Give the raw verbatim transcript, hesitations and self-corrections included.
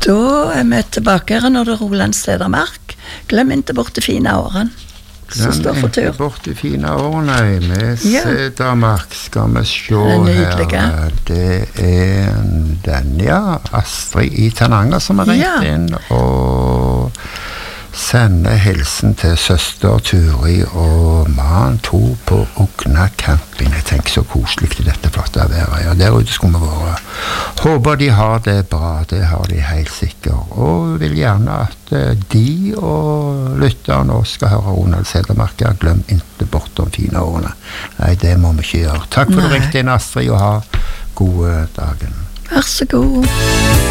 Da er vi tilbake her når det er Roland Stedermark. Glem ikke bort det fine årene. Som står for tur. Glem ikke bort det fine årene. Med Ja. Stedermark skal vi se Det er nydelige. her. Det er den, ja. Astrid i Tananger som har ringt Ja. inn og sender hilsen til søster Turi og mann to på Ogna camping. Jeg tenker så koselig til dette flotte været. Ja, der ute skulle vi være. Håper de har det bra, det har de helt sikkert. Og vil gjerne at eh, de og lytteren også skal høre Ronald Stedermark. Glem ikke bort de fine årene. Nei, det må vi ikke gjøre. Takk for Nei. du ringte inn, Astrid, og ha gode dagen. Vær så god.